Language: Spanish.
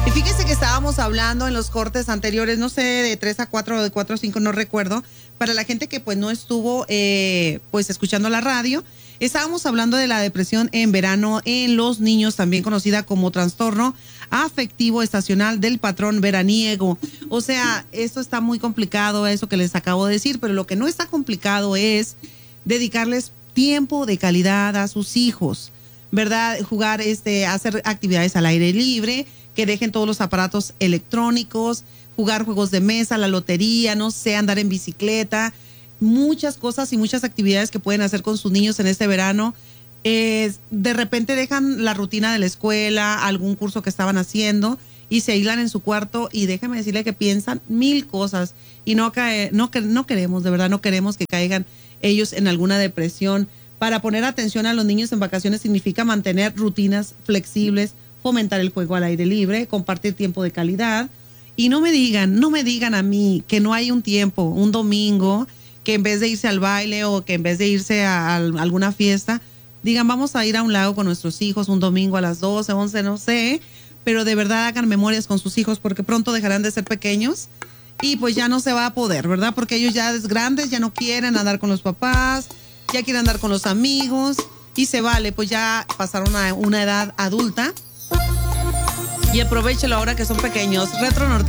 Y fíjese que estábamos hablando en los cortes anteriores, no sé, de 3 a 4 o de 4 a 5, no recuerdo, para la gente que pues no estuvo pues escuchando la radio, estábamos hablando de la depresión en verano en los niños, también conocida como trastorno afectivo estacional del patrón veraniego. O sea, esto está muy complicado, eso que les acabo de decir, pero lo que no está complicado es dedicarles tiempo de calidad a sus hijos, ¿verdad? Jugar, hacer actividades al aire libre, que dejen todos los aparatos electrónicos, jugar juegos de mesa, la lotería, no sé, andar en bicicleta, muchas cosas y muchas actividades que pueden hacer con sus niños en este verano. De repente dejan la rutina de la escuela, algún curso que estaban haciendo y se aíslan en su cuarto y déjeme decirle que piensan mil cosas y no queremos, de verdad no queremos que caigan ellos en alguna depresión. Para poner atención a los niños en vacaciones significa mantener rutinas flexibles, fomentar el juego al aire libre, compartir tiempo de calidad. Y no me digan a mí que no hay un tiempo, un domingo, que en vez de irse al baile o que en vez de irse a alguna fiesta, digan vamos a ir a un lago con nuestros hijos un domingo a las 12, 11, no sé, pero de verdad hagan memorias con sus hijos porque pronto dejarán de ser pequeños y pues ya no se va a poder, ¿verdad? Porque ellos ya es grandes, ya no quieren andar con los papás, ya quieren andar con los amigos y se vale, pues ya pasaron a una edad adulta y aprovechelo ahora que son pequeños. Retro Norte.